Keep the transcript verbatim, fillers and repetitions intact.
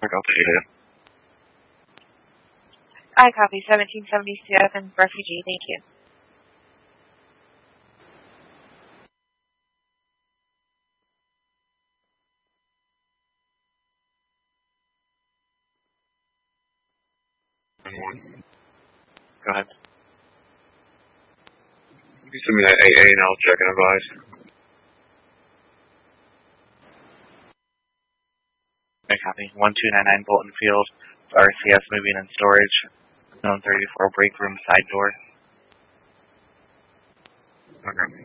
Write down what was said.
for Delta eight. I copy seventeen seventy-seven refugee. Thank you. One. Go ahead. You send me that A A and I'll check and advise. I copy. one two nine nine Bolton Field. R C S moving and storage. Zone thirty-four break room side door. Okay.